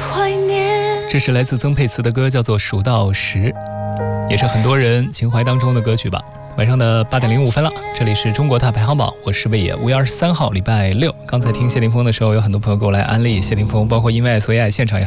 怀念。 这是来自曾沛慈的歌，叫做《数到10》，也是很多人情怀当中的歌曲吧。晚上的8点05分了，这里是中国大排行榜，我是魏野。5月23号礼拜六，刚才听谢霆锋的时候，有很多朋友给我来安利谢霆锋，包括因为爱所以爱现场也